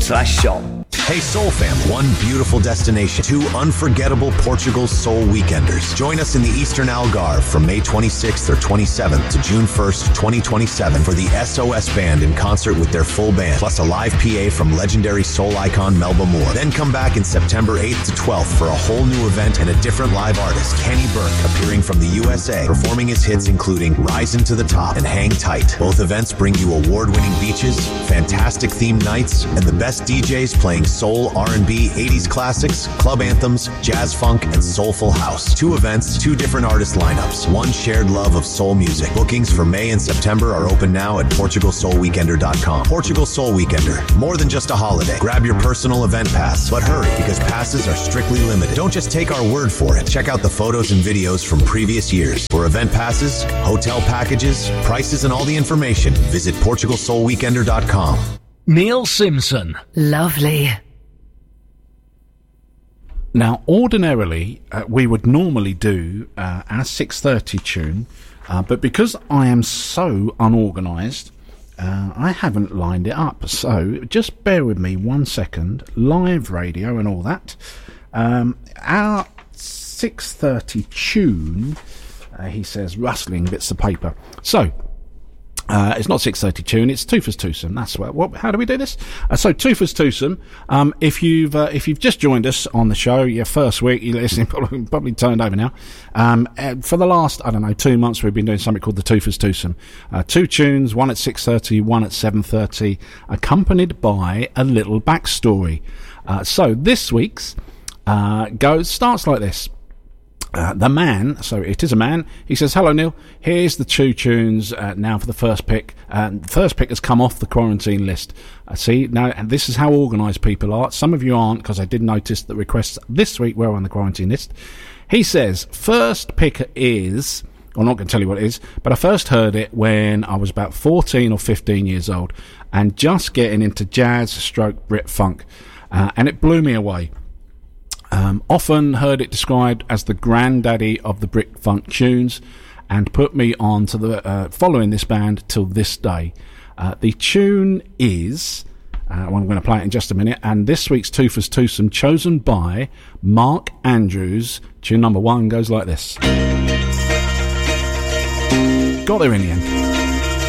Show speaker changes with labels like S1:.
S1: portugalsoul.com/shop.
S2: Hey Soul fam, one beautiful destination, two unforgettable Portugal Soul Weekenders. Join us in the Eastern Algarve from May 26th or 27th to June 1st, 2027 for the SOS Band in concert with their full band, plus a live PA from legendary soul icon Melba Moore. Then come back in September 8th to 12th for a whole new event and a different live artist, Kenny Burke, appearing from the USA, performing his hits including Rise to the Top and Hang Tight. Both events bring you award-winning beaches, fantastic themed nights, and the best DJs playing soul, R&B, 80s classics, club anthems, jazz funk, and soulful house. Two events, two different artist lineups, one shared love of soul music. Bookings for May and September are open now at portugalsoulweekender.com. Portugal Soul Weekender, more than just a holiday. Grab your personal event pass, but hurry because passes are strictly limited. Don't just take our word for it. Check out the photos and videos from previous years. For event passes, hotel packages, prices, and all the information, visit portugalsoulweekender.com.
S1: Neil Simpson.
S3: Lovely.
S4: Now, ordinarily, we would normally do our 6:30 tune, but because I am so unorganised, I haven't lined it up. So just bear with me 1 second. Live radio and all that. Our 6:30 tune, he says, rustling bits of paper. So, it's not 6:30 tune, it's Toothers Twosome. That's how do we do this? So Toothers Twosome. If you've just joined us on the show, your first week, you're listening, probably turned over now. For the last, 2 months, we've been doing something called the Toothers Twosome. Two tunes, one at 6:30, one at 7:30, accompanied by a little backstory. So this week's starts like this. The man, so it is a man, he says, "Hello Neil, here's the two tunes now for the first pick." The first pick has come off the quarantine list. See, now, and this is how organised people are. Some of you aren't, because I did notice that requests this week were on the quarantine list. He says, first pick is, I'm not going to tell you what it is, but I first heard it when I was about 14 or 15 years old and just getting into jazz stroke Brit funk, and it blew me away. Often heard it described as the granddaddy of the Brit funk tunes, and put me on to the following this band till this day. The tune is, I'm going to play it in just a minute, and this week's Toothers Twosome, chosen by Mark Andrews. Tune number 1 goes like this. Got there in the end.